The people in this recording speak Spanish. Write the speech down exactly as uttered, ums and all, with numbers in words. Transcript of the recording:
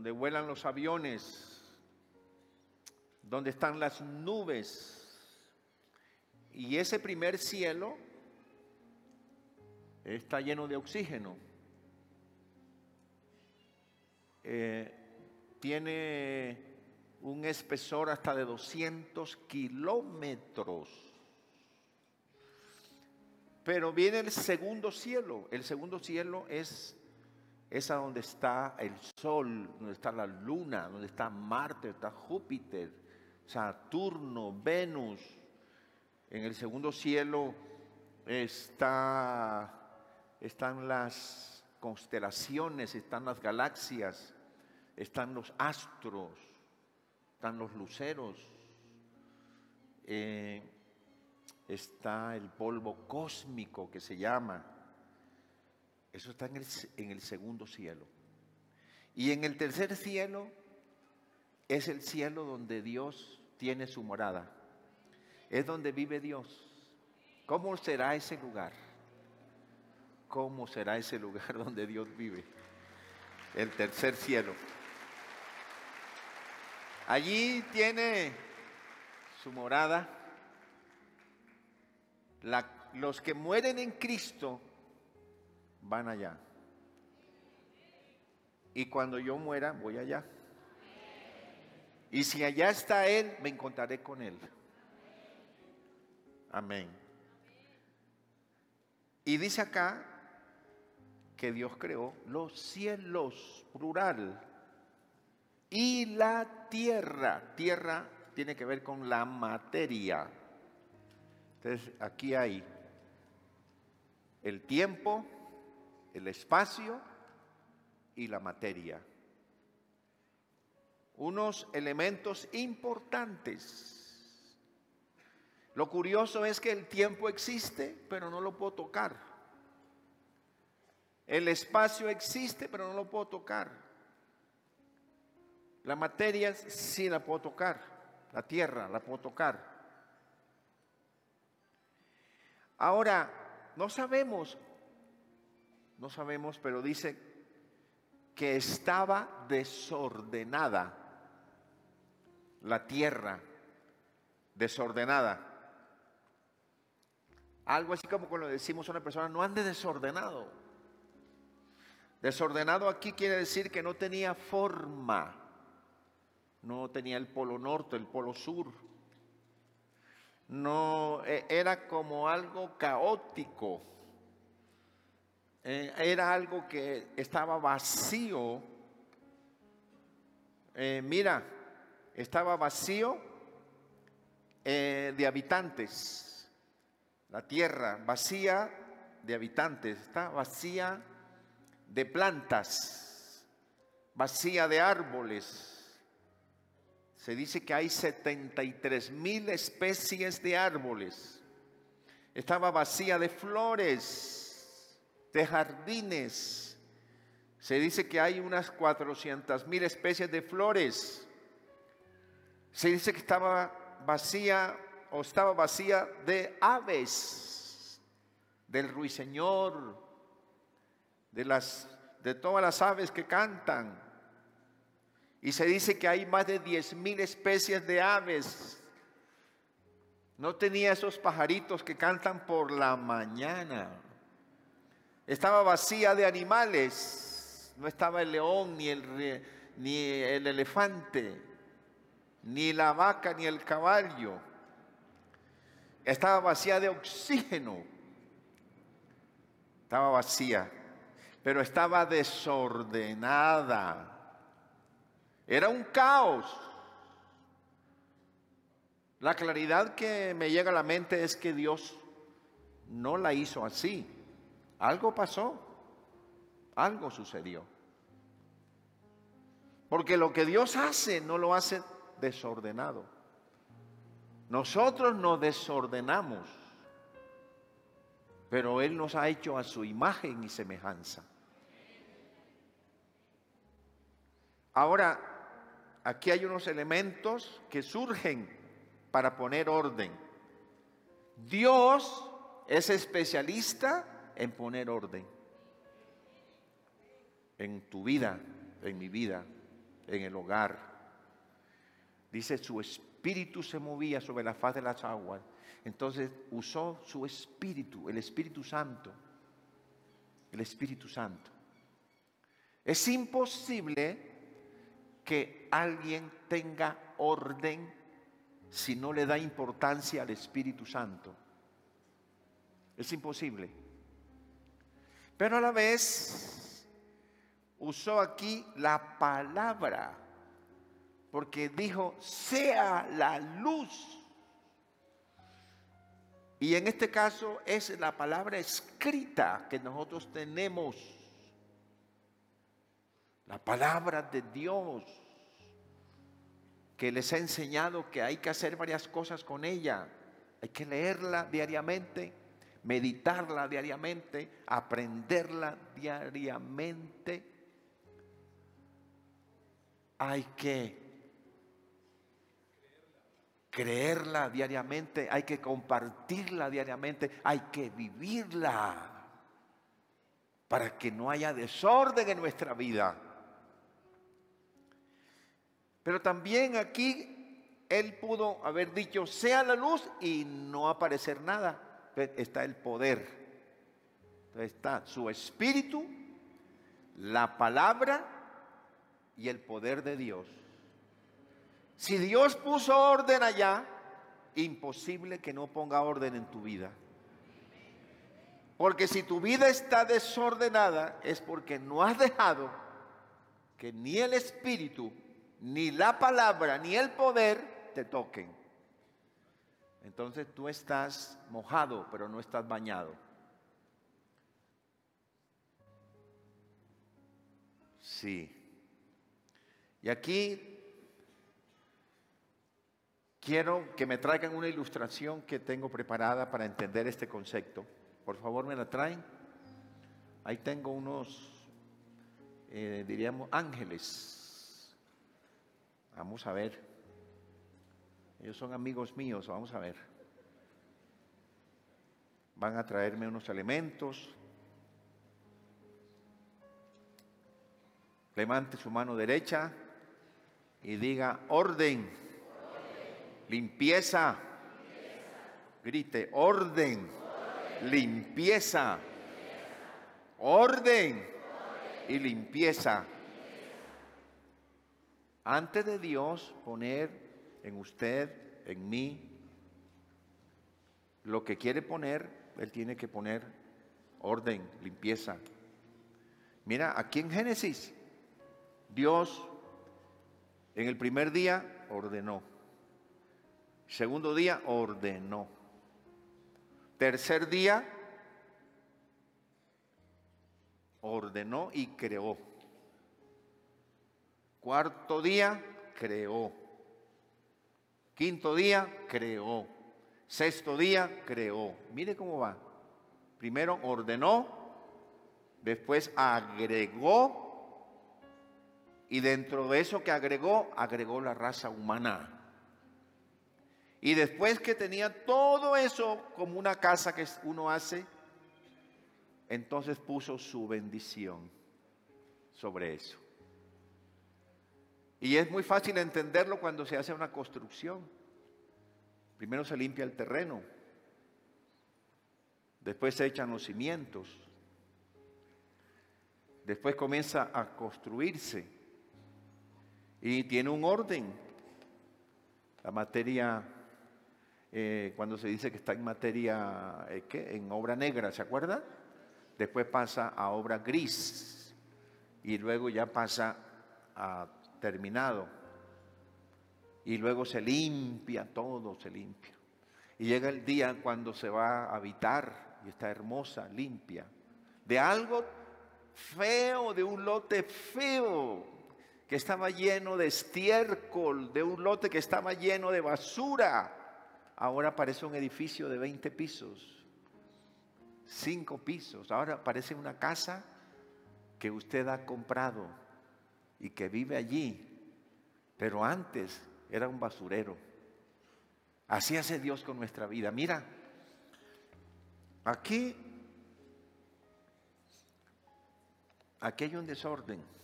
donde vuelan los aviones, donde están las nubes. Y ese primer cielo está lleno de oxígeno. Eh, tiene un espesor hasta de doscientos kilómetros. Pero viene el segundo cielo. El segundo cielo es, es a donde está el Sol, donde está la Luna, donde está Marte, está Júpiter, Saturno, Venus. En el segundo cielo está, están las constelaciones, están las galaxias, están los astros, están los luceros, eh, está el polvo cósmico que se llama. Eso está en el, en el segundo cielo. Y en el tercer cielo es el cielo donde Dios tiene su morada. Es donde vive Dios. ¿Cómo será ese lugar? ¿Cómo será ese lugar donde Dios vive? El tercer cielo. Allí tiene su morada. La, los que mueren en Cristo van allá. Y cuando yo muera, voy allá. Y si allá está Él, me encontraré con Él. Amén. Y dice acá que Dios creó los cielos, plural, y la tierra. Tierra tiene que ver con la materia. Entonces, aquí hay el tiempo, el espacio y la materia. Unos elementos importantes. Lo curioso es que el tiempo existe, pero no lo puedo tocar. El espacio existe, pero no lo puedo tocar. La materia sí la puedo tocar. La tierra la puedo tocar. Ahora, no sabemos, no sabemos, pero dice que estaba desordenada la tierra, desordenada. Algo así como cuando decimos a una persona, no ande desordenado. Desordenado aquí quiere decir que no tenía forma, no tenía el polo norte, el polo sur. No, era como algo caótico. Eh, era algo que estaba vacío. Eh, mira, estaba vacío eh, de habitantes. La tierra vacía de habitantes, está vacía de plantas, vacía de árboles. Se dice que hay setenta y tres mil especies de árboles. Estaba vacía de flores, de jardines. Se dice que hay unas cuatrocientas mil especies de flores. Se dice que estaba vacía o estaba vacía de aves, del ruiseñor, de las de todas las aves que cantan. Y se dice que hay más de diez mil especies de aves. No tenía esos pajaritos que cantan por la mañana. Estaba vacía de animales. No estaba el león, ni el, ni el elefante, ni la vaca, ni el caballo. Estaba vacía de oxígeno. Estaba vacía, pero estaba desordenada. Era un caos. La claridad que me llega a la mente es que Dios no la hizo así. Algo pasó, algo sucedió. Porque lo que Dios hace no lo hace desordenado. Nosotros nos desordenamos, pero Él nos ha hecho a su imagen y semejanza. Ahora, aquí hay unos elementos que surgen para poner orden. Dios es especialista en poner orden en tu vida, en mi vida. en el hogar. Dice, su espíritu se movía sobre la faz de las aguas. Entonces usó su espíritu, el Espíritu Santo. El Espíritu Santo. Es imposible que alguien tenga orden si no le da importancia al Espíritu Santo. Es imposible. Pero a la vez usó aquí la palabra, porque dijo, sea la luz. Y en este caso es la palabra escrita que nosotros tenemos. La palabra de Dios, que les he enseñado que hay que hacer varias cosas con ella. Hay que leerla diariamente, meditarla diariamente, aprenderla diariamente. Hay que creerla diariamente, hay que compartirla diariamente, hay que vivirla para que no haya desorden en nuestra vida. Pero también aquí él pudo haber dicho, sea la luz y no aparecer nada. Está el poder. Está su espíritu, la palabra y el poder de Dios. Si Dios puso orden allá, imposible que no ponga orden en tu vida. Porque si tu vida está desordenada, es porque no has dejado que ni el espíritu, ni la palabra, ni el poder te toquen. Entonces tú estás mojado, pero no estás bañado. Sí. Y aquí quiero que me traigan una ilustración que tengo preparada para entender este concepto. Por favor, me la traen. Ahí tengo unos, eh, diríamos, ángeles. Vamos a ver. Ellos son amigos míos, vamos a ver. Van a traerme unos elementos. Levante su mano derecha y diga, orden. Limpieza. Grite, orden. Limpieza. Orden y limpieza. Antes de Dios poner en usted, en mí, lo que quiere poner, Él tiene que poner orden, limpieza. Mira, aquí en Génesis, Dios en el primer día ordenó. Segundo día ordenó. Tercer día ordenó y creó. Cuarto día creó. Quinto día creó. Sexto día creó. Mire cómo va. Primero ordenó, después agregó, y dentro de eso que agregó, agregó la raza humana. Y después que tenía todo eso como una casa que uno hace, entonces puso su bendición sobre eso. Y es muy fácil entenderlo cuando se hace una construcción. Primero se limpia el terreno, después se echan los cimientos, después comienza a construirse y tiene un orden. La materia... Eh, cuando se dice que está en materia, eh, ¿qué? En obra negra, ¿se acuerda? Después pasa a obra gris y luego ya pasa a terminado y luego se limpia, todo se limpia. Y llega el día cuando se va a habitar y está hermosa, limpia. De algo feo, de un lote feo que estaba lleno de estiércol, de un lote que estaba lleno de basura. Ahora parece un edificio de veinte pisos, cinco pisos. Ahora parece una casa que usted ha comprado y que vive allí. Pero antes era un basurero. Así hace Dios con nuestra vida. Mira, aquí, aquí hay un desorden.